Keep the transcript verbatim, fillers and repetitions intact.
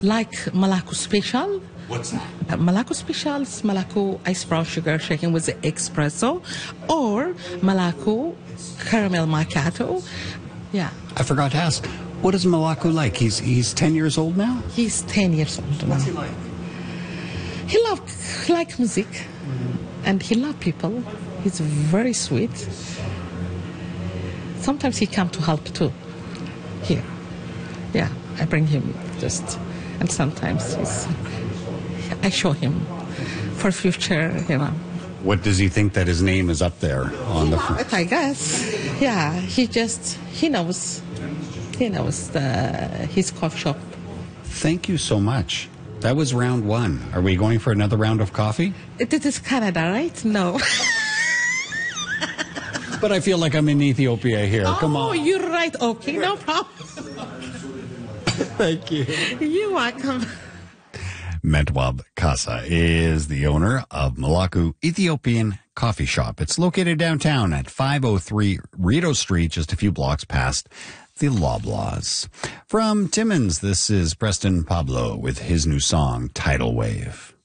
Like Malaco Special. What's that? Uh, Malaco Special is Malaco ice brown sugar shaken with the espresso, or Malaco caramel macchiato. Yeah. I forgot to ask, what is Malaco like? He's he's ten years old now? He's ten years old now. What's he like? He loves he like music, mm-hmm. and he loves people. He's very sweet. Sometimes he come to help too. Here, yeah, I bring him just, and sometimes he's, I show him for future, you know. What does he think that his name is up there on He the? know it, I guess. Yeah, he just he knows, he knows the his coffee shop. Thank you so much. That was round one. Are we going for another round of coffee? It, it is Canada, right? No. But I feel like I'm in Ethiopia here. Oh, Come on. you're right. Okay, no problem. Thank you. You're welcome. Mentwab Casa is the owner of Malaco Ethiopian Coffee Shop. It's located downtown at five oh three Rito Street, just a few blocks past the Loblaws. From Timmins, this is Preston Pablo with his new song, Tidal Wave.